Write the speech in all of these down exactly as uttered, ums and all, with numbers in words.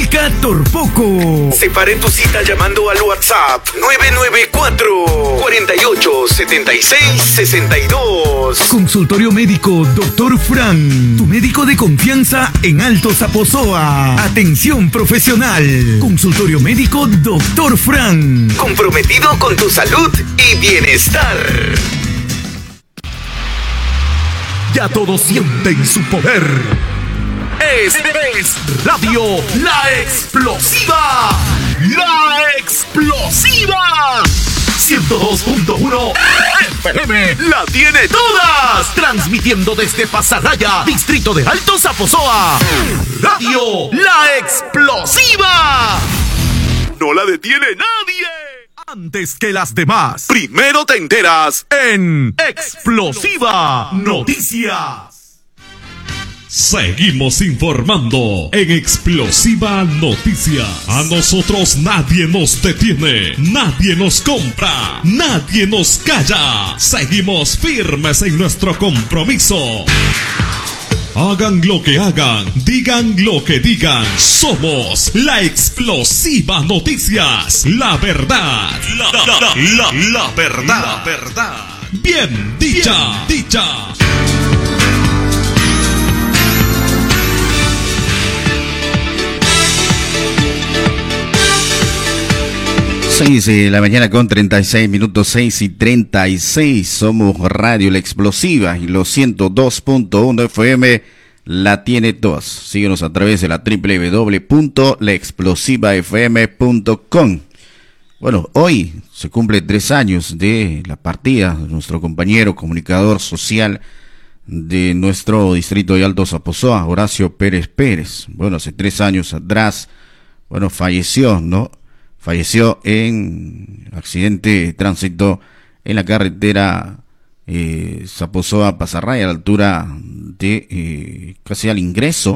Milka Torpoco. Separen tu cita llamando al WhatsApp nueve nueve cuatro, cuatro ocho, siete seis, seis dos. Consultorio médico doctor Fran, tu médico de confianza en Alto Zaposoa. Atención profesional. Consultorio médico doctor Fran, comprometido con tu salud y bienestar. Ya todos sienten su poder. Es, es Radio La Explosiva. La Explosiva. ciento dos punto uno F M la tiene todas. Transmitiendo desde Pasaraya, distrito de Alto Zaposoa. Radio La Explosiva. No la detiene nadie. Antes que las demás, primero te enteras en Explosiva Noticias. Seguimos informando en Explosiva Noticias. A nosotros nadie nos detiene, nadie nos compra, nadie nos calla. Seguimos firmes en nuestro compromiso. Hagan lo que hagan, digan lo que digan. Somos la Explosiva Noticias. La verdad, la, la, la, la, la verdad, la verdad. Bien dicha, Bien dicha. seis de la mañana con treinta y seis minutos, seis y treinta y seis. Somos Radio La Explosiva y los ciento dos punto uno F M la tiene todas. Síguenos a través de la doble u doble u doble u punto la explosiva f m punto com. Bueno, hoy se cumple tres años de la partida de nuestro compañero comunicador social de nuestro distrito de Alto Zaposoa, Horacio Pérez Pérez. Bueno, hace tres años atrás, bueno, falleció, ¿no? Falleció en accidente de tránsito en la carretera eh, Zaposoa-Pasaraya, a la altura de eh, casi al ingreso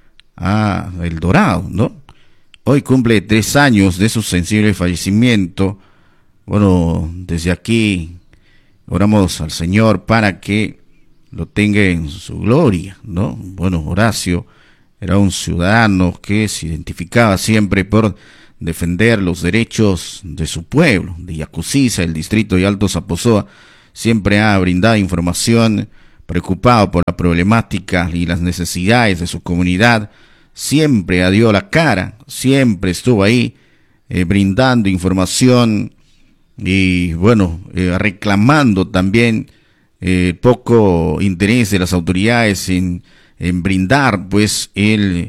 a El Dorado, ¿no? Hoy cumple tres años de su sensible fallecimiento. Bueno, desde aquí oramos al Señor para que lo tenga en su gloria, ¿no? Bueno, Horacio era un ciudadano que se identificaba siempre por defender los derechos de su pueblo, de Yacusiza, el distrito de Alto Zaposoa. Siempre ha brindado información, preocupado por la problemática y las necesidades de su comunidad. Siempre dio la cara, siempre estuvo ahí eh, brindando información y, bueno, eh, reclamando también el eh, poco interés de las autoridades en, en brindar, pues, el...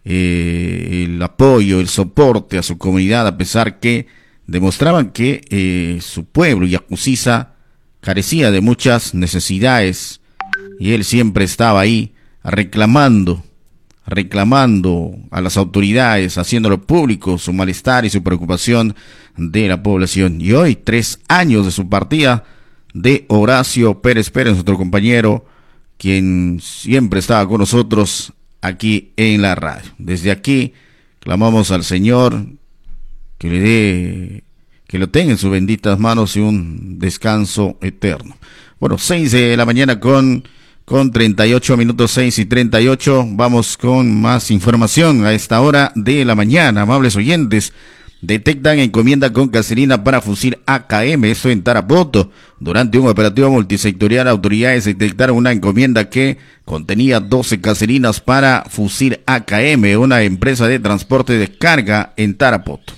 Eh, el apoyo, el soporte a su comunidad, a pesar que demostraban que eh, su pueblo, Yacusiza, carecía de muchas necesidades, y él siempre estaba ahí reclamando, reclamando a las autoridades, haciéndolo público su malestar y su preocupación de la población. Y hoy, tres años de su partida, de Horacio Pérez Pérez, nuestro compañero, quien siempre estaba con nosotros aquí en la radio. Desde aquí clamamos al Señor que le dé, que lo tenga en sus benditas manos y un descanso eterno. Bueno, seis de la mañana con, con treinta y ocho minutos, seis y treinta y ocho. Vamos con más información a esta hora de la mañana. Amables oyentes, detectan encomienda con caserina para fusil A K M, esto en Tarapoto. Durante un operativo multisectorial, autoridades detectaron una encomienda que contenía doce caserinas para fusil A K M, una empresa de transporte de carga en Tarapoto.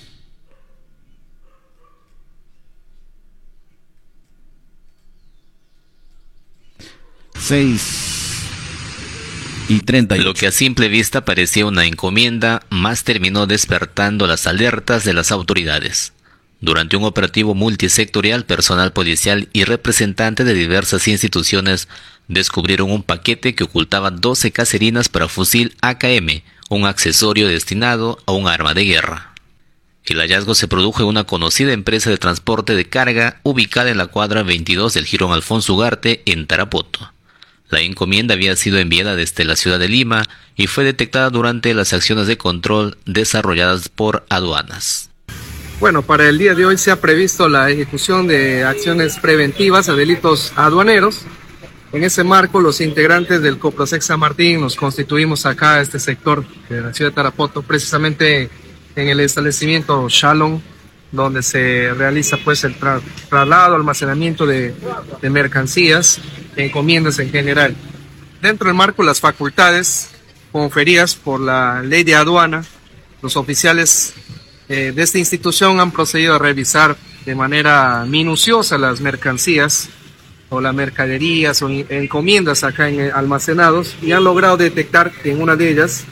seis y treinta y ocho. Lo que a simple vista parecía una encomienda, más terminó despertando las alertas de las autoridades. Durante un operativo multisectorial, personal policial y representantes de diversas instituciones descubrieron un paquete que ocultaba doce caserinas para fusil A K M, un accesorio destinado a un arma de guerra. El hallazgo se produjo en una conocida empresa de transporte de carga ubicada en la cuadra veintidós del Jirón Alfonso Ugarte, en Tarapoto. La encomienda había sido enviada desde la ciudad de Lima y fue detectada durante las acciones de control desarrolladas por aduanas. Bueno, para el día de hoy se ha previsto la ejecución de acciones preventivas a delitos aduaneros, En ese marco, los integrantes del Coprosec San Martín nos constituimos acá, este sector de la ciudad de Tarapoto, precisamente en el establecimiento Shalom, donde se realiza pues el tra traslado, almacenamiento de, de mercancías, encomiendas en general. Dentro del marco, las facultades conferidas por la ley de aduana, los oficiales eh, de esta institución han procedido a revisar de manera minuciosa las mercancías o las mercaderías o encomiendas acá en, almacenados, y han logrado detectar que en una de ellas,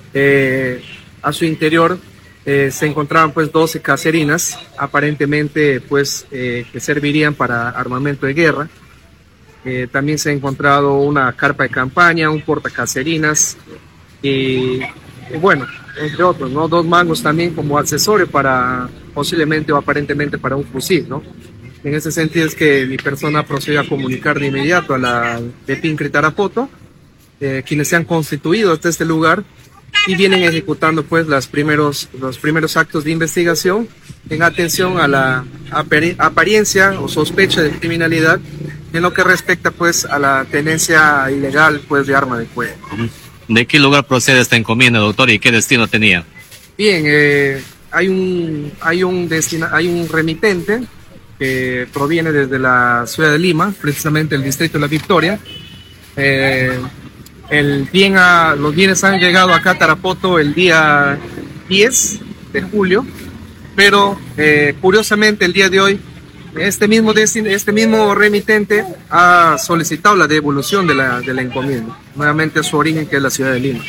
eh, a su interior, eh, se encontraban pues doce caserinas, aparentemente pues eh, que servirían para armamento de guerra. Eh, también se ha encontrado una carpa de campaña, un portacaserinas y, y bueno, entre otros, ¿no? Dos mangos también como accesorio para posiblemente o aparentemente para un fusil, ¿no? En ese sentido es que mi persona procedió a comunicar de inmediato a la de Pincri Tarapoto, eh, quienes se han constituido hasta este lugar y vienen ejecutando pues las primeros, los primeros actos de investigación en atención a la apariencia o sospecha de criminalidad en lo que respecta pues a la tenencia ilegal pues de arma de fuego. ¿De qué lugar procede esta encomienda, doctor, y qué destino tenía? Bien, eh, hay un hay un destina, hay un remitente que proviene desde la ciudad de Lima, precisamente el distrito de La Victoria. Eh, el bien a, los bienes han llegado acá a Tarapoto el día diez de julio, pero eh, curiosamente el día de hoy este mismo, destin, este mismo remitente ha solicitado la devolución de la, de la encomienda, nuevamente a su origen, que es la ciudad de Lima.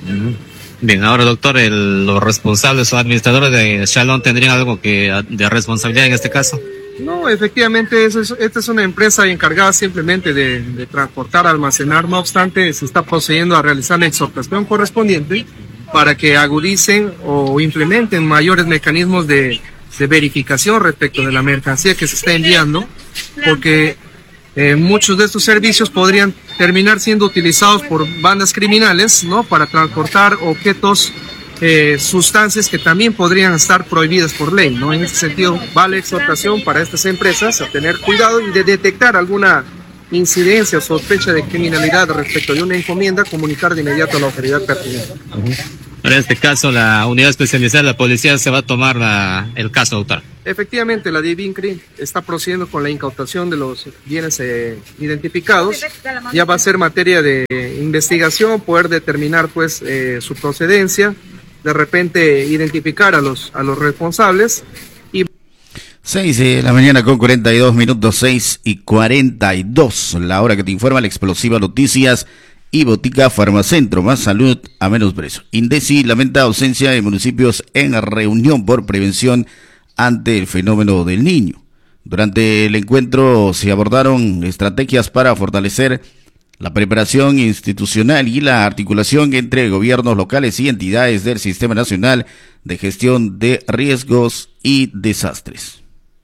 Bien, ahora doctor, el, los responsables o administradores de Shalom tendrían algo que de responsabilidad en este caso. No, efectivamente, eso es, esta es una empresa encargada simplemente de, de transportar, almacenar. No obstante, se está procediendo a realizar la exhortación correspondiente para que agudicen o implementen mayores mecanismos de, de verificación respecto de la mercancía que se está enviando, porque eh, muchos de estos servicios podrían terminar siendo utilizados por bandas criminales, ¿no? Para transportar objetos, Eh, sustancias que también podrían estar prohibidas por ley, ¿no? En ese sentido, va la exhortación para estas empresas a tener cuidado y de detectar alguna incidencia o sospecha de criminalidad respecto de una encomienda, comunicar de inmediato a la autoridad pertinente. Uh-huh. En este caso, la unidad especializada de la policía se va a tomar la, el caso, doctor. Efectivamente, la D I V INCRI está procediendo con la incautación de los bienes eh, identificados. Ya va a ser materia de investigación, poder determinar pues eh, su procedencia, de repente identificar a los a los responsables. Y seis de la mañana con cuarenta y dos minutos, seis y cuarenta y dos, la hora que te informa la explosiva noticias. Y Botica Farmacentro, más salud a menos precio. INDECI lamenta ausencia de municipios en reunión por prevención ante el fenómeno del Niño. Durante el encuentro se abordaron estrategias para fortalecer la preparación institucional y la articulación entre gobiernos locales y entidades del Sistema Nacional de Gestión de Riesgos y Desastres.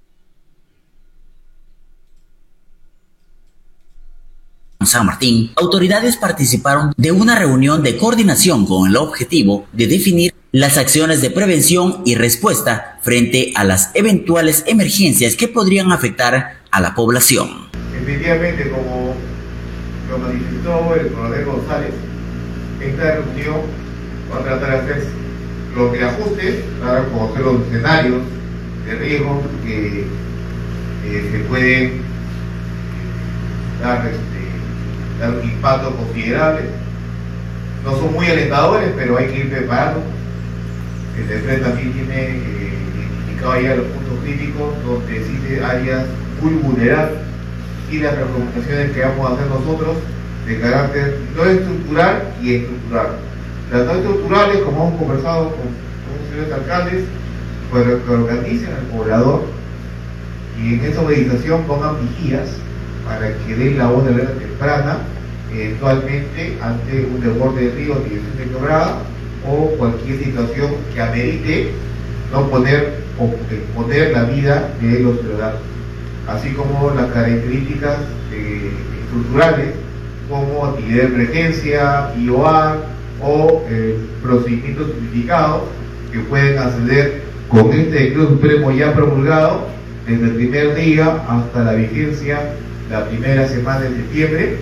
San Martín, autoridades participaron de una reunión de coordinación con el objetivo de definir las acciones de prevención y respuesta frente a las eventuales emergencias que podrían afectar a la población. Efectivamente, como lo manifestó el coronel González, esta reunión va a tratar de hacer los de ajustes para conocer los escenarios de riesgo que eh, se pueden dar, este, dar un impacto considerable. No son muy alentadores, pero hay que ir preparando. El D E F R E también tiene eh, identificado ya los puntos críticos donde existen áreas muy vulnerables y las recomendaciones que vamos a hacer nosotros de carácter no estructural y estructural. Las no estructurales, como hemos conversado con, con los señores alcaldes, pues que organicen al poblador y en esa organización pongan vigías para que den la voz de alerta temprana, eventualmente ante un desborde de río, dirección de quebrada o cualquier situación que amerite no poner o exponer la vida de los ciudadanos, así como las características eh, estructurales como actividad de emergencia, I O A o eh, procedimientos simplificados que pueden acceder con este decreto supremo ya promulgado desde el primer día hasta la vigencia la primera semana de septiembre,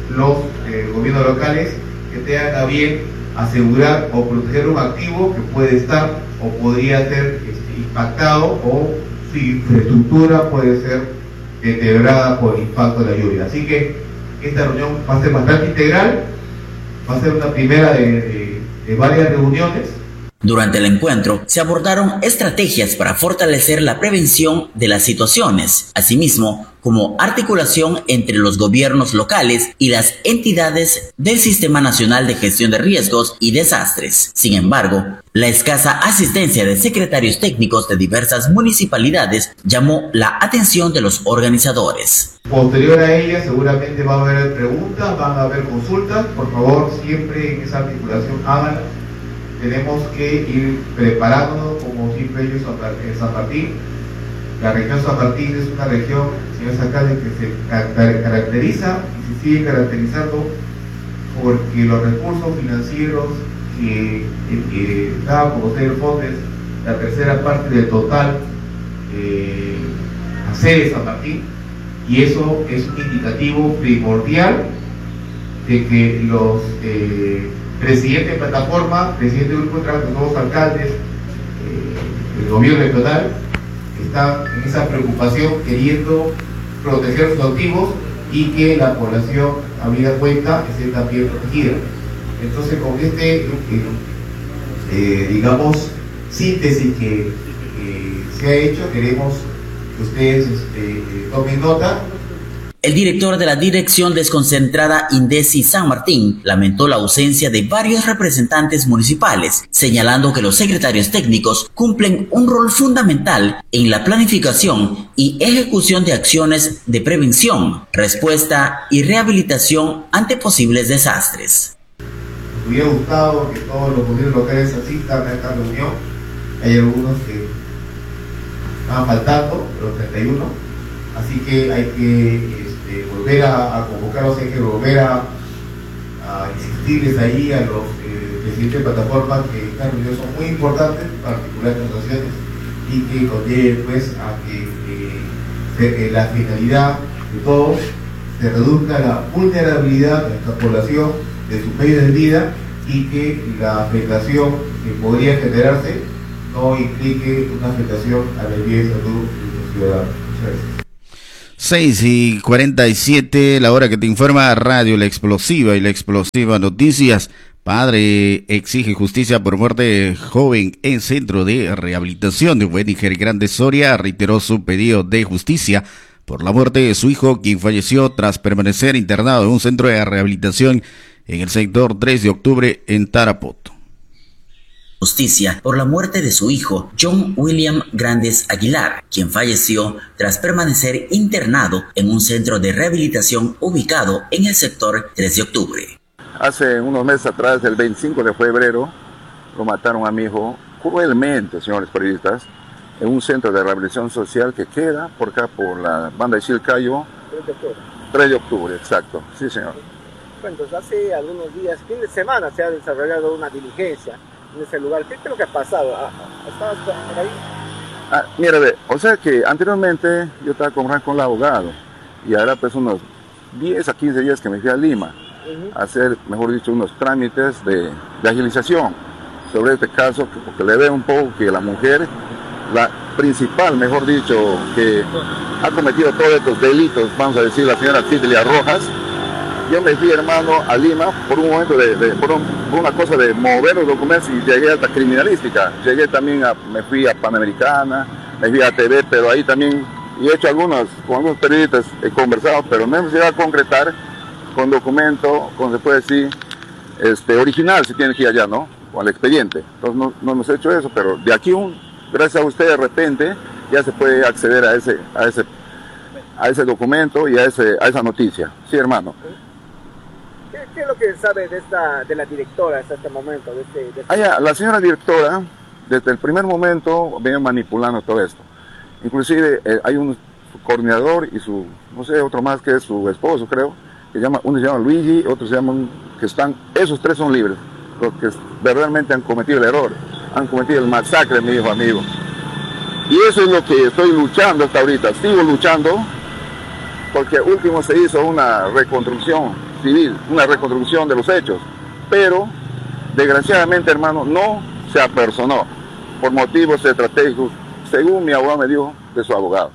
los eh, gobiernos locales que tengan a bien asegurar o proteger un activo que puede estar o podría ser este, impactado o su infraestructura puede ser deteriorada por el impacto de la lluvia. Así que esta reunión va a ser bastante integral, va a ser una primera de, de, de varias reuniones. Durante el encuentro se abordaron estrategias para fortalecer la prevención de las situaciones, asimismo como articulación entre los gobiernos locales y las entidades del Sistema Nacional de Gestión de Riesgos y Desastres. Sin embargo, la escasa asistencia de secretarios técnicos de diversas municipalidades llamó la atención de los organizadores. Posterior a ella seguramente va a haber preguntas, van a haber consultas, por favor siempre en esa articulación háganla. Tenemos que ir preparándonos como siempre ellos en San Martín. La región San Martín es una región, señor Sacale, que se caracteriza y se sigue caracterizando porque los recursos financieros que, que da a conocer Fondes, la tercera parte del total, eh, accede San Martín, y eso es un indicativo primordial de que los eh, presidentes de plataforma, presidentes de grupo de trabajo, los nuevos alcaldes, eh, el gobierno regional, están en esa preocupación queriendo proteger sus activos y que la población, habida cuenta, esté también protegida. Entonces, con este, eh, eh, digamos, síntesis que eh, se ha hecho, queremos que ustedes este, eh, tomen nota. El director de la Dirección Desconcentrada INDECI San Martín lamentó la ausencia de varios representantes municipales, señalando que los secretarios técnicos cumplen un rol fundamental en la planificación y ejecución de acciones de prevención, respuesta y rehabilitación ante posibles desastres. Nos hubiera gustado que todos los gobiernos locales asistan a esta reunión. Hay algunos que están faltando, los treinta y uno, así que hay que Eh, volver a, a convocarlos, hay que volver a, a insistirles ahí a los eh, presidentes de plataforma que estas reuniones son muy importantes para articular negociaciones y que conlleven pues a que eh, se, eh, la finalidad de todos se reduzca la vulnerabilidad de nuestra población, de sus medios de vida, y que la afectación que podría generarse no implique una afectación a la vida de salud de los ciudadanos. Muchas gracias. seis y cuarenta y siete, la hora que te informa Radio La Explosiva y La Explosiva Noticias. Padre exige justicia por muerte de joven en centro de rehabilitación. De Weniger Grande Soria reiteró su pedido de justicia por la muerte de su hijo, quien falleció tras permanecer internado en un centro de rehabilitación en el sector tres de octubre en Tarapoto. Justicia por la muerte de su hijo, John William Grandes Aguilar, quien falleció tras permanecer internado en un centro de rehabilitación ubicado en el sector tres de octubre. Hace unos meses atrás, el veinticinco de febrero, lo mataron a mi hijo cruelmente, señores periodistas, en un centro de rehabilitación social que queda por acá, por la banda de Chilcayo. tres de octubre. tres de octubre, exacto. Sí, señor. Bueno, entonces hace algunos días, fin de semana, se ha desarrollado una diligencia en ese lugar. ¿Qué es lo que ha pasado? ¿Estabas por ahí? Ah, mira, ve, o sea que anteriormente yo estaba conversando con el abogado y ahora pues unos diez a quince días que me fui a Lima uh-huh. a hacer, mejor dicho, unos trámites de, de agilización sobre este caso, porque le veo un poco que la mujer, la principal, mejor dicho, que ha cometido todos estos delitos, vamos a decir, la señora Cidelia Rojas. Yo me fui, hermano, a Lima por un momento, de, de por, un, por una cosa de mover los documentos y llegué hasta criminalística. Llegué también, a, me fui a Panamericana, me fui a T V, pero ahí también, y he hecho algunos, con algunos periodistas, he conversado, pero no hemos llegado a concretar con documento, con se puede decir, este, original, si tiene que ir allá, ¿no? Con el expediente. Entonces no, no hemos hecho eso, pero de aquí, un, gracias a usted, de repente, ya se puede acceder a ese, a ese, a ese documento y a, ese, a esa noticia. Sí, hermano. ¿Qué es lo que sabe de esta de la directora hasta este momento? De este, de este... Ah, ya, la señora directora, desde el primer momento, viene manipulando todo esto. Inclusive eh, hay un coordinador y su, no sé, otro más que es su esposo, creo, que llama, uno se llama Luigi, otros se llaman, que están, esos tres son libres, los que verdaderamente han cometido el error, han cometido el masacre, mi hijo amigo. Y eso es lo que estoy luchando hasta ahorita, sigo luchando, porque último se hizo una reconstrucción civil, una reconstrucción de los hechos, pero desgraciadamente, hermano, no se apersonó por motivos estratégicos, según mi abogado me dijo, de su abogado.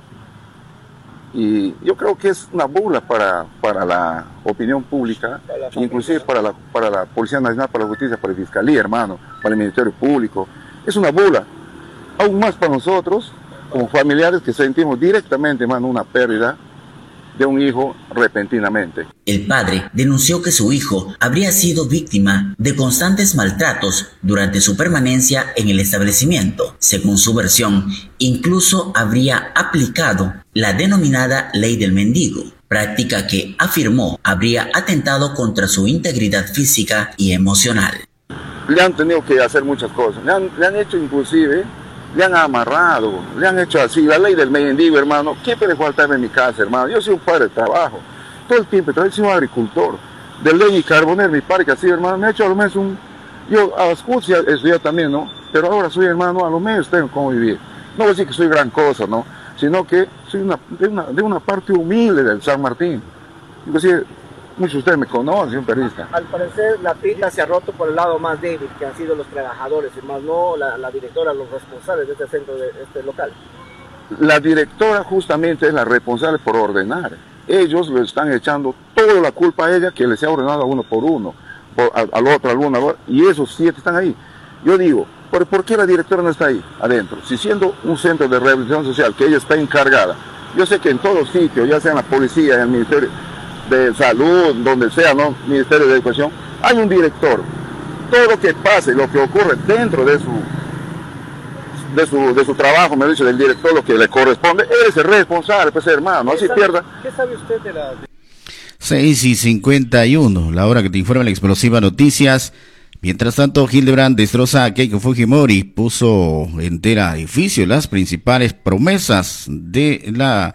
Y yo creo que es una burla para, para la opinión pública, para inclusive para la, para la Policía Nacional, para la Justicia, para la Fiscalía, hermano, para el Ministerio Público. Es una burla, aún más para nosotros, como familiares que sentimos directamente, hermano, una pérdida de un hijo repentinamente. El padre denunció que su hijo habría sido víctima de constantes maltratos durante su permanencia en el establecimiento. Según su versión, incluso habría aplicado la denominada ley del mendigo, práctica que afirmó habría atentado contra su integridad física y emocional. Le han tenido que hacer muchas cosas, le han, le han hecho inclusive, le han amarrado, le han hecho así, la ley del mendigo, hermano. ¿Qué puede faltarme en mi casa, hermano? Yo soy un padre de trabajo, todo el tiempo, yo soy un agricultor, de leña y carbonero, mi padre que así, hermano, me ha hecho a lo menos un, yo a las cursos estudié también, ¿no? Pero ahora soy, hermano, a lo menos tengo cómo vivir. No voy a decir que soy gran cosa, ¿no? Sino que soy una, de, una, de una parte humilde del San Martín. Inclusive, muchos de ustedes me conocen, soy un periodista. Al parecer la tira se ha roto por el lado más débil, que han sido los trabajadores, y más no la, la directora, los responsables de este centro, de este local. La directora justamente es la responsable por ordenar. Ellos le están echando toda la culpa a ella, que les ha ordenado a uno por uno, por, al, al otro, al uno, al otro, y esos siete están ahí. Yo digo, ¿por, ¿por qué la directora no está ahí, adentro? Si siendo un centro de rehabilitación social, que ella está encargada, yo sé que en todos sitios, ya sea en la policía, en el Ministerio de Salud, donde sea, ¿no? Ministerio de Educación, hay un director. Todo lo que pase, lo que ocurre dentro de su de su, de su trabajo, me dice del director, lo que le corresponde, él es el responsable, pues hermano, así pierda. ¿Qué sabe usted de la...? seis y cincuenta y uno, la hora que te informa la explosiva noticias. Mientras tanto, Hildebrand destroza a Keiko Fujimori, puso entera edificio las principales promesas de la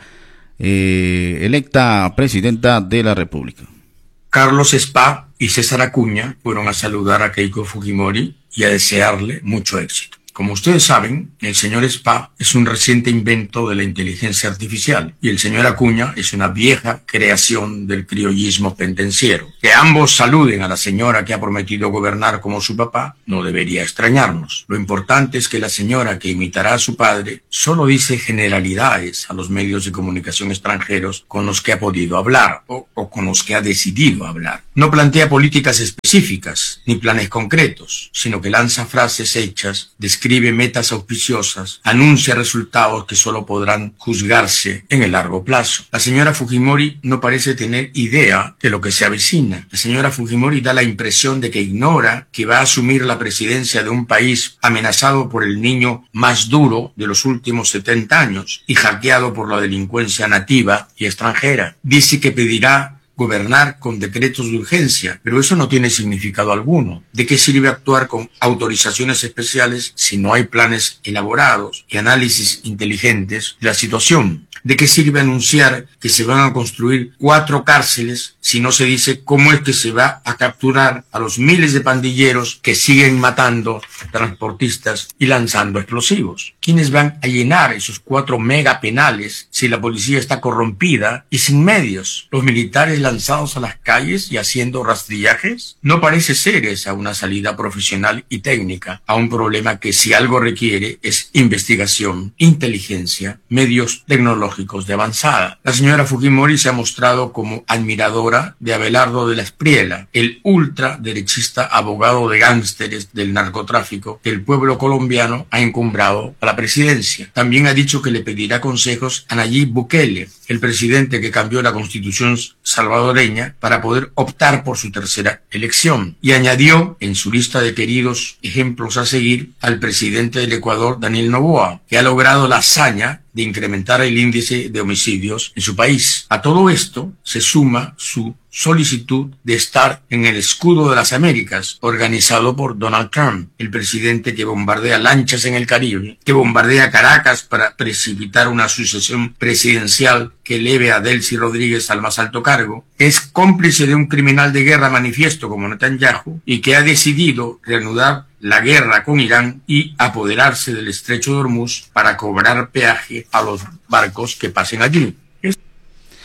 eh, electa presidenta de la República. Carlos Spa y César Acuña fueron a saludar a Keiko Fujimori y a desearle mucho éxito. Como ustedes saben, el señor Spa es un reciente invento de la inteligencia artificial y el señor Acuña es una vieja creación del criollismo pendenciero. Que ambos saluden a la señora que ha prometido gobernar como su papá no debería extrañarnos. Lo importante es que la señora que imitará a su padre solo dice generalidades a los medios de comunicación extranjeros con los que ha podido hablar o, o con los que ha decidido hablar. No plantea políticas específicas ni planes concretos, sino que lanza frases hechas, describe metas auspiciosas, anuncia resultados que solo podrán juzgarse en el largo plazo. La señora Fujimori no parece tener idea de lo que se avecina. La señora Fujimori da la impresión de que ignora que va a asumir la presidencia de un país amenazado por el niño más duro de los últimos setenta años y hackeado por la delincuencia nativa y extranjera. Dice que pedirá gobernar con decretos de urgencia, pero eso no tiene significado alguno. ¿De qué sirve actuar con autorizaciones especiales si no hay planes elaborados y análisis inteligentes de la situación? ¿De qué sirve anunciar que se van a construir cuatro cárceles si no se dice cómo es que se va a capturar a los miles de pandilleros que siguen matando transportistas y lanzando explosivos? ¿Quiénes van a llenar esos cuatro megapenales si la policía está corrompida y sin medios? ¿Los militares lanzados a las calles y haciendo rastrillajes? No parece ser esa una salida profesional y técnica a un problema que, si algo requiere, es investigación, inteligencia, medios tecnológicos de avanzada. La señora Fujimori se ha mostrado como admiradora de Abelardo de la Espriella, el ultraderechista abogado de gángsteres del narcotráfico que el pueblo colombiano ha encumbrado a la presidencia. También ha dicho que le pedirá consejos a Nayib Bukele, el presidente que cambió la constitución salvadoreña para poder optar por su tercera elección. Y añadió en su lista de queridos ejemplos a seguir al presidente del Ecuador, Daniel Noboa, que ha logrado la hazaña de incrementar el índice de homicidios en su país. A todo esto se suma su solicitud de estar en el Escudo de las Américas, organizado por Donald Trump, el presidente que bombardea lanchas en el Caribe, que bombardea Caracas para precipitar una sucesión presidencial que eleve a Delcy Rodríguez al más alto cargo, es cómplice de un criminal de guerra manifiesto como Netanyahu y que ha decidido reanudar la guerra con Irán y apoderarse del estrecho de Hormuz para cobrar peaje a los barcos que pasen allí.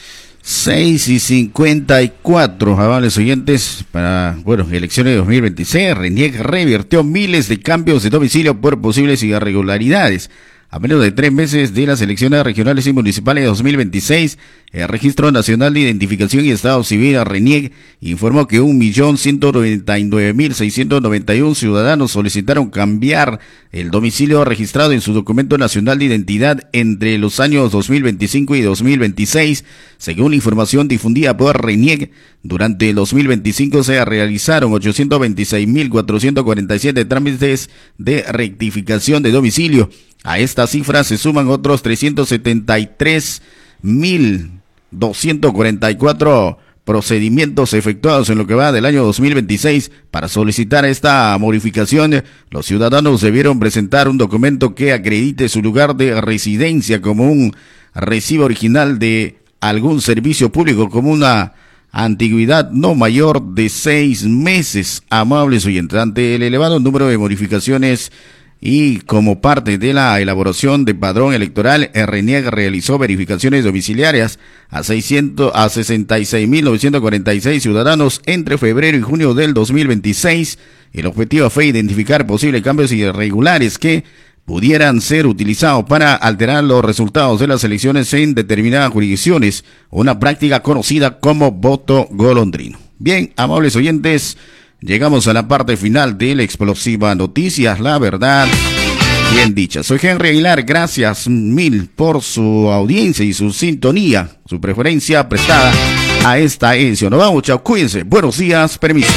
seis y cincuenta y cuatro, amables oyentes, para, bueno, elecciones de dos mil veintiséis, RENIEC revirtió miles de cambios de domicilio por posibles irregularidades. A menos de tres meses de las elecciones regionales y municipales de dos mil veintiséis, el Registro Nacional de Identificación y Estado Civil, RENIEC, informó que un millón ciento noventa y nueve mil seiscientos noventa y uno ciudadanos solicitaron cambiar el domicilio registrado en su documento nacional de identidad entre los años dos mil veinticinco y dos mil veintiséis. Según información difundida por RENIEC, durante el dos mil veinticinco se realizaron ochocientos veintiséis mil cuatrocientos cuarenta y siete trámites de rectificación de domicilio. A esta cifra se suman otros trescientos setenta y tres mil doscientos cuarenta y cuatro procedimientos efectuados en lo que va del año dos mil veintiséis. Para solicitar esta modificación, los ciudadanos debieron presentar un documento que acredite su lugar de residencia como un recibo original de algún servicio público como una antigüedad no mayor de seis meses. Amables oyentes, ante el elevado número de modificaciones y como parte de la elaboración de padrón electoral, RENIEC realizó verificaciones domiciliarias a seiscientos a sesenta y seis mil novecientos cuarenta y seis ciudadanos entre febrero y junio del dos mil veintiséis. El objetivo fue identificar posibles cambios irregulares que pudieran ser utilizados para alterar los resultados de las elecciones en determinadas jurisdicciones, una práctica conocida como voto golondrino. Bien, amables oyentes, llegamos a la parte final de la explosiva Noticias, la verdad bien dicha. Soy Henry Aguilar, gracias mil por su audiencia y su sintonía, su preferencia prestada a esta edición. Nos vamos, chao, cuídense, buenos días, permiso.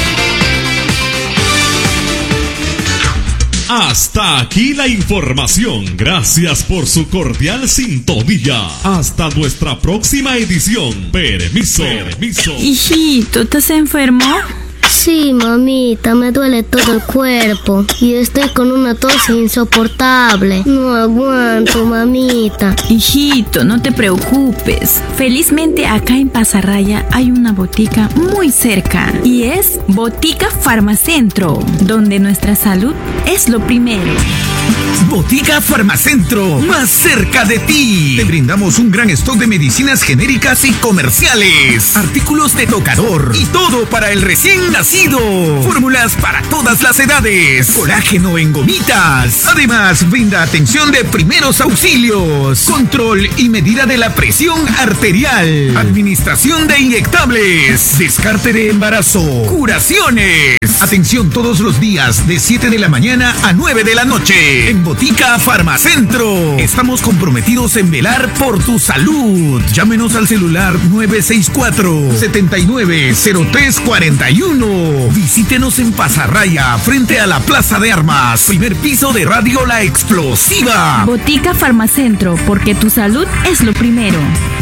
Hasta aquí la información. Gracias por su cordial sintonía. Hasta nuestra próxima edición. Permiso. Permiso. Hijito, ¿estás enfermo? Sí, mamita, me duele todo el cuerpo y estoy con una tos insoportable. No aguanto, mamita. Hijito, no te preocupes. Felizmente acá en Pasarraya hay una botica muy cerca y es Botica Farmacentro, donde nuestra salud es lo primero. Botica Farmacentro, más cerca de ti. Te brindamos un gran stock de medicinas genéricas y comerciales, artículos de tocador y todo para el recién nacido. Fórmulas para todas las edades, colágeno en gomitas. Además, brinda atención de primeros auxilios, control y medida de la presión arterial, administración de inyectables, descarte de embarazo, curaciones. Atención todos los días de siete de la mañana a nueve de la noche. En Botica Farmacentro estamos comprometidos en velar por tu salud. Llámenos al celular nueve seis cuatro, siete nueve cero tres cuatro uno. Visítenos en Pasarraya, frente a la Plaza de Armas, primer piso de Radio La Explosiva. Botica Farmacentro, porque tu salud es lo primero.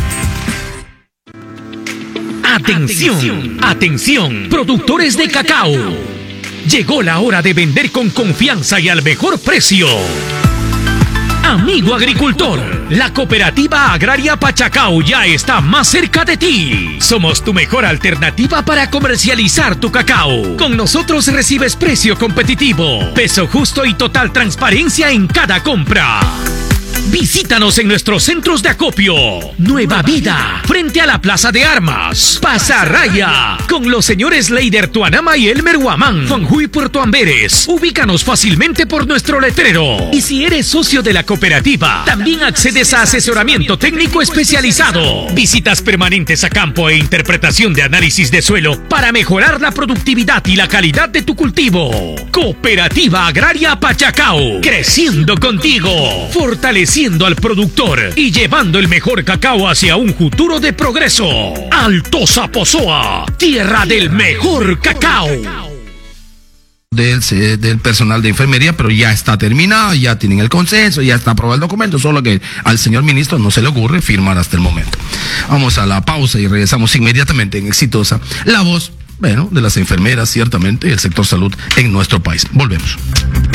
Atención, atención, productores de cacao. Llegó la hora de vender con confianza y al mejor precio. Amigo agricultor, la Cooperativa Agraria Pachacao ya está más cerca de ti. Somos tu mejor alternativa para comercializar tu cacao. Con nosotros recibes precio competitivo, peso justo y total transparencia en cada compra. Visítanos en nuestros centros de acopio. Nueva Vida, frente a la Plaza de Armas. Pasarraya, con los señores Leider Tuanama y Elmer Huamán. Juanjuy Puerto Amberes. Ubícanos fácilmente por nuestro letrero. Y si eres socio de la cooperativa, también accedes a asesoramiento técnico especializado, visitas permanentes a campo e interpretación de análisis de suelo para mejorar la productividad y la calidad de tu cultivo. Cooperativa Agraria Pachacao, creciendo contigo, fortaleciendo al productor y llevando el mejor cacao hacia un futuro de progreso. Alto Zaposoa, tierra del mejor cacao. Del, del personal de enfermería, pero ya está terminado, ya tienen el consenso, ya está aprobado el documento, solo que al señor ministro no se le ocurre firmar hasta el momento. Vamos a la pausa y regresamos inmediatamente en Exitosa, la voz, bueno, de las enfermeras, ciertamente, y el sector salud en nuestro país. Volvemos.